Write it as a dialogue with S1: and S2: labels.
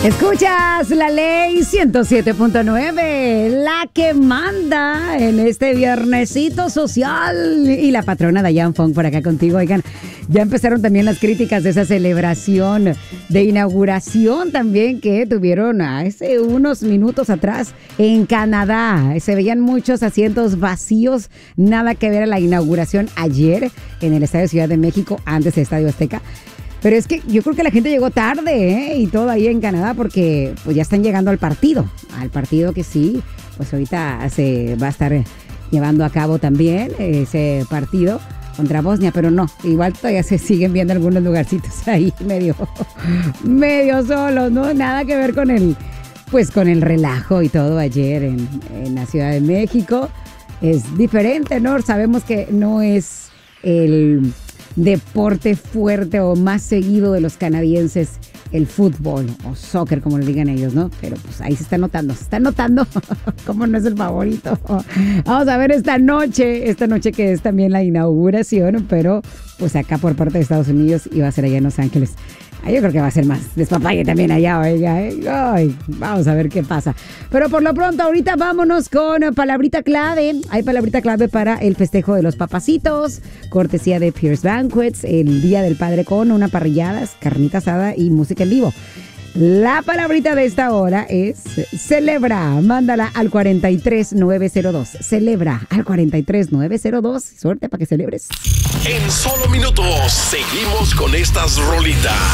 S1: Escuchas la ley 107.9, la que manda en este viernesito social. Y la patrona Dayan Fong por acá contigo. Oigan, ya empezaron también las críticas de esa celebración de inauguración también que tuvieron hace unos minutos atrás en Canadá. Se veían muchos asientos vacíos, nada que ver a la inauguración ayer en el Estadio Ciudad de México, antes del Estadio Azteca. Pero es que yo creo que la gente llegó tarde, y todo ahí en Canadá, porque pues ya están llegando al partido que sí, pues ahorita se va a estar llevando a cabo también ese partido contra Bosnia, pero no, igual todavía se siguen viendo algunos lugarcitos ahí medio solos, ¿no? Nada que ver con el relajo y todo ayer en la Ciudad de México. Es diferente, ¿no? Sabemos que no es el deporte fuerte o más seguido de los canadienses, el fútbol o soccer, como le digan ellos, ¿no? Pero pues ahí se está notando cómo no es el favorito. Vamos a ver esta noche que es también la inauguración, pero pues acá por parte de Estados Unidos y va a ser allá en Los Ángeles. Yo creo que va a ser más despapalle también allá, oiga. Ay, vamos a ver qué pasa. Pero por lo pronto, ahorita vámonos con palabrita clave. Hay palabrita clave para el festejo de los papacitos, cortesía de Pierce Banquets, el Día del Padre con una parrillada, carnita asada y música en vivo. La palabrita de esta hora es celebra. Mándala al 43902. Celebra al 43902. Suerte para que celebres.
S2: En solo minutos seguimos con estas rolitas.